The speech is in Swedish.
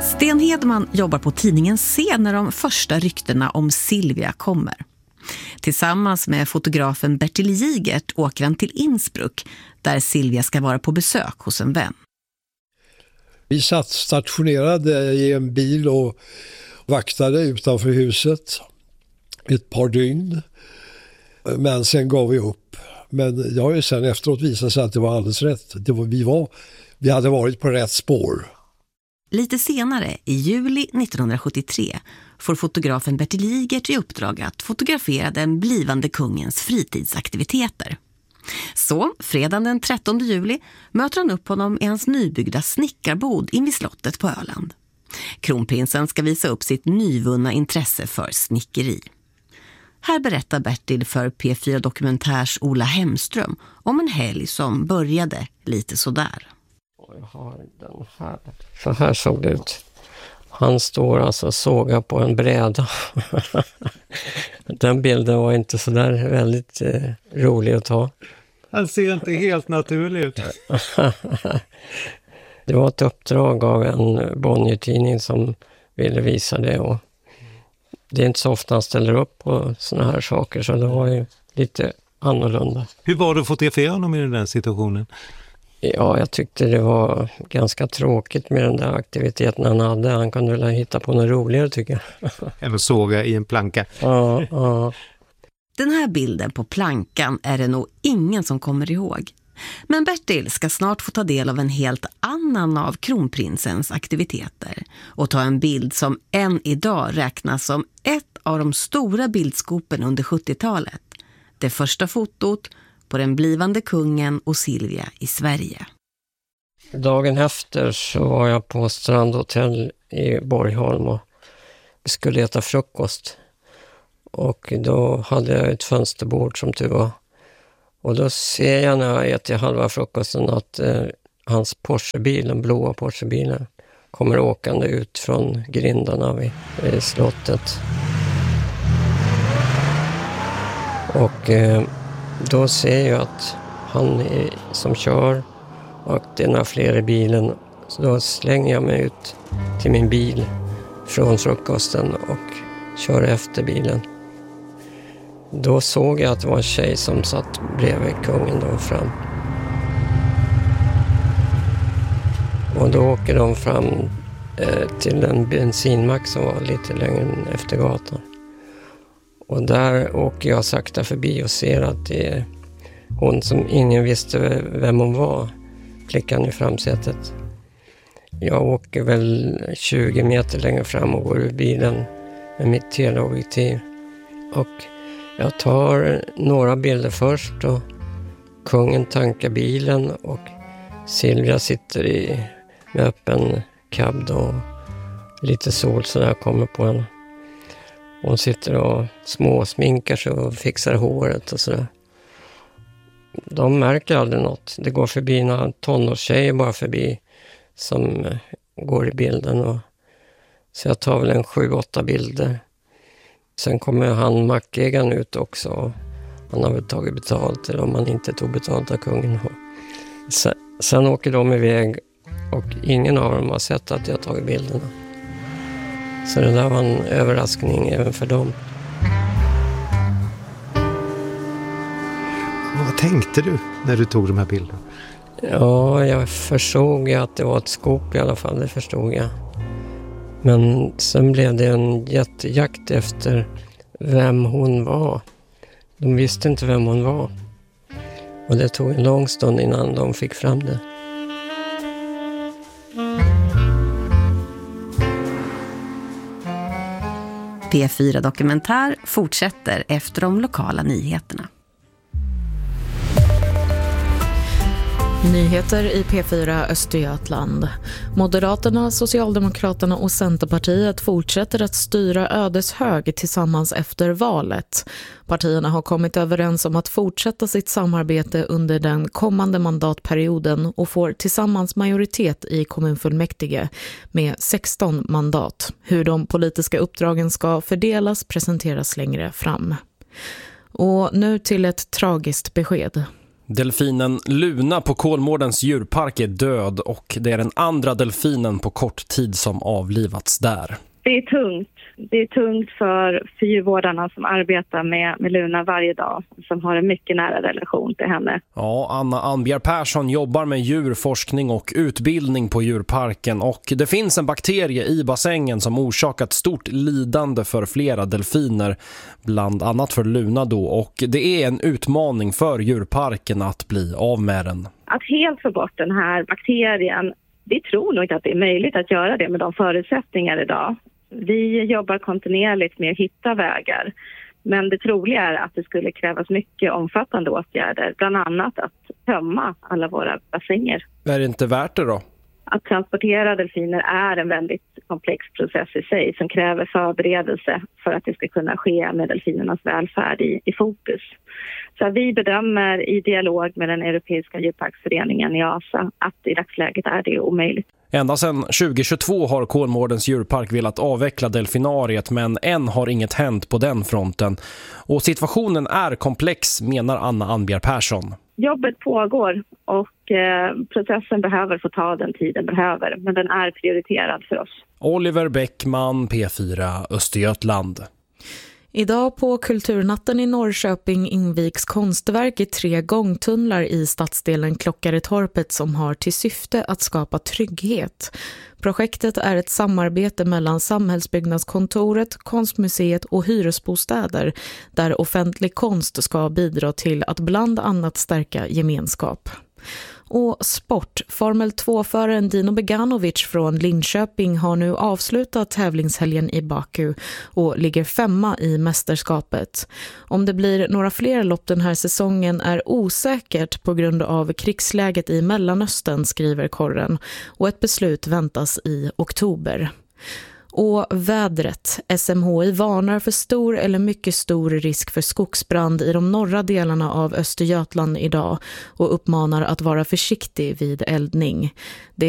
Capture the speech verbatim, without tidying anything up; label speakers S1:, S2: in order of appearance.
S1: Sten Hedman jobbar på tidningen C när de första ryktena om Silvia kommer. Tillsammans med fotografen Bertil Jigert åker han till Innsbruck där Silvia ska vara på besök hos en vän.
S2: Vi satt stationerade i en bil och vaktade utanför huset ett par dygn. Men sen gav vi upp. Men det har ju sen efteråt visat sig att det var alldeles rätt. Det var, vi, var, vi hade varit på rätt spår.
S1: Lite senare, i juli nittonhundrasjuttiotre, får fotografen Bertil Jigert i uppdrag att fotografera den blivande kungens fritidsaktiviteter. Så, fredagen den trettonde juli, möter han upp honom i hans nybyggda snickarbod invid slottet på Öland. Kronprinsen ska visa upp sitt nyvunna intresse för snickeri. Här berättar Bertil för P fyra Dokumentärs Ola Hemström om en helg som började lite sådär.
S3: Jag har den här. Så här såg det ut. Han står alltså och sågar på en bräda. Den bilden var inte så där väldigt eh, rolig att ta.
S4: Han ser inte helt naturlig ut.
S3: Det var ett uppdrag av en Bonnier-tidning som ville visa det. Och det är inte så ofta han ställer upp på såna här saker, så det var ju lite annorlunda.
S4: Hur var det att fotografera honom i den där situationen?
S3: Ja, jag tyckte det var ganska tråkigt med den där aktiviteten han hade. Han kunde väl hitta på något roligare, tycker jag.
S4: Eller såga i en planka.
S3: Ja, ja.
S1: Den här bilden på plankan är det nog ingen som kommer ihåg. Men Bertil ska snart få ta del av en helt annan av kronprinsens aktiviteter och ta en bild som än idag räknas som ett av de stora bildskopen under sjuttiotalet. Det första fotot på den blivande kungen och Silvia i Sverige.
S3: Dagen efter så var jag på Strandhotell i Borgholm och skulle äta frukost. Och då hade jag ett fönsterbord som tur var. Och då ser jag när jag äter halva frukosten att eh, hans Porschebil, den blåa Porschebilen, kommer åkande ut från grindarna vid, vid slottet. Och eh, då ser jag att han är, som kör, och det är några fler i bilen. Så då slänger jag mig ut till min bil från frukosten och kör efter bilen. Då såg jag att det var en tjej som satt bredvid kungen då fram. Och då åker de fram eh, till en bensinmack som var lite längre efter gatan. Och där åker jag sakta förbi och ser att det är hon som ingen visste vem hon var, flickan i framsätet. Jag åker väl tjugo meter längre fram och går ur bilen med mitt teleobjektiv. Och jag tar några bilder först och kungen tankar bilen och Silvia sitter i, med öppen cab och lite sol så där kommer på henne. Hon sitter och småsminkar sig och fixar håret och sådär. De märker aldrig något. Det går förbi några tonårstjejer bara förbi som går i bilden. Och, så jag tar väl en sju, åtta bilder. Sen kommer han mackägaren ut också. Han har väl tagit betalt, eller om han inte tog betalt av kungen. Sen, sen åker de iväg och ingen av dem har sett att jag har tagit bilderna. Så det där var en överraskning även för dem.
S4: Vad tänkte du när du tog de här bilderna?
S3: Ja, jag förstod att det var ett skop i alla fall, det förstod jag. Men sen blev det en jättejakt efter vem hon var. De visste inte vem hon var. Och det tog en lång stund innan de fick fram det.
S1: P fyra Dokumentär fortsätter efter de lokala nyheterna.
S5: Nyheter i P fyra Östergötland. Moderaterna, Socialdemokraterna och Centerpartiet fortsätter att styra Ödeshög tillsammans efter valet. Partierna har kommit överens om att fortsätta sitt samarbete under den kommande mandatperioden och får tillsammans majoritet i kommunfullmäktige med sexton mandat. Hur de politiska uppdragen ska fördelas presenteras längre fram. Och nu till ett tragiskt besked.
S6: Delfinen Luna på Kolmårdens djurpark är död och det är den andra delfinen på kort tid som avlivats där.
S7: Det är tungt. Det är tungt för, för djurvårdarna som arbetar med, med Luna varje dag, som har en mycket nära relation till henne.
S6: Ja, Anna Anbjer Persson jobbar med djurforskning och utbildning på djurparken och det finns en bakterie i bassängen som orsakat stort lidande för flera delfiner, bland annat för Luna då, och det är en utmaning för djurparken att bli av med den. Att
S7: helt få bort den här bakterien, vi tror nog inte att det är möjligt att göra det med de förutsättningar idag. Vi jobbar kontinuerligt med att hitta vägar, men det troliga är att det skulle krävas mycket omfattande åtgärder, bland annat att tömma alla våra bassänger.
S6: Är det inte värt det då?
S7: Att transportera delfiner är en väldigt komplex process i sig som kräver förberedelse för att det ska kunna ske med delfinernas välfärd i, i fokus. Så vi bedömer i dialog med den Europeiska djurparksföreningen i A S A att i dagsläget är det omöjligt.
S6: Ända sedan tjugo tjugotvå har Kolmårdens djurpark velat avveckla delfinariet, men än har inget hänt på den fronten. Och situationen är komplex, menar Anna Anbjer Persson.
S7: Jobbet pågår och eh, processen behöver få ta den tiden behöver, men den är prioriterad för oss.
S6: Oliver Bäckman, P fyra, Östergötland.
S5: Idag på Kulturnatten i Norrköping invigs konstverk i tre gångtunnlar i stadsdelen Klockaretorpet som har till syfte att skapa trygghet. Projektet är ett samarbete mellan Samhällsbyggnadskontoret, Konstmuseet och hyresbostäder där offentlig konst ska bidra till att bland annat stärka gemenskap. Och sport. Formel två-föraren Dino Beganovic från Linköping har nu avslutat tävlingshelgen i Baku och ligger femma i mästerskapet. Om det blir några fler lopp den här säsongen är osäkert på grund av krigsläget i Mellanöstern, skriver korren, och ett beslut väntas i oktober. Och vädret. S M H I varnar för stor eller mycket stor risk för skogsbrand i de norra delarna av Östergötland idag och uppmanar att vara försiktig vid eldning. Det